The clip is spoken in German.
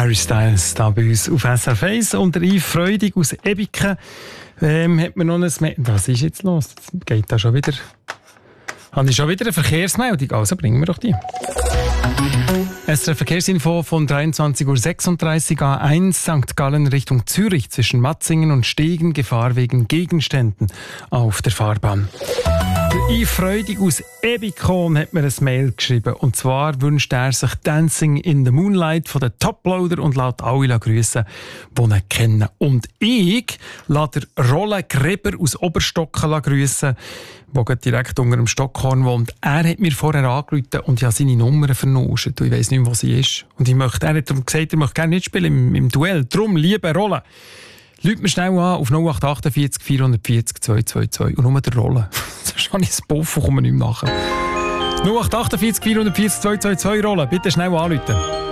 Harry Styles da bei uns auf SRF 1 und der Yves Freudig aus Ebiken hat mir noch ein Was ist jetzt los? Geht da schon wieder? Habe ich schon wieder eine Verkehrsmeldung? Also bringen wir doch die. SRF Verkehrsinfo von 23.36 Uhr A1 St. Gallen Richtung Zürich zwischen Matzingen und Stegen Gefahr wegen Gegenständen auf der Fahrbahn. Der Yves Freudig aus Ebikon hat mir ein Mail geschrieben. Und zwar wünscht er sich Dancing in the Moonlight von den Toploader und lässt alle grüssen, die ihn kennen. Und ich lasse Rolle Greber aus Oberstocken grüssen, der direkt unter dem Stockhorn wohnt. Er hat mir vorher angerufen und ich habe seine Nummer vernuscht. Ich weiss nicht mehr, wo sie ist. Und er hat darum gesagt, er möchte gerne mitspielen im Duell. Darum, liebe Rolle. Lädt mir schnell an auf 0848 440 222 und nur der Rolle. Sonst habe ich das Puff und komme nicht mehr nachher. 0848 440 222 Rolle, bitte schnell anrufen.